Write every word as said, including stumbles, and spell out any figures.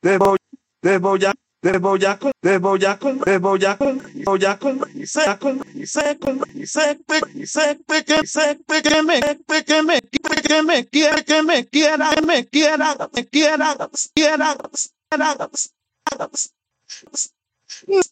de voy, de voy a, de voy a, de voy a, de voy a, voy a, y sé, y sé, y sé, y sé, que sé, que me, que me, que me quiera, que me quiera, me quiera, me quiera, quiera, quiera, quiera.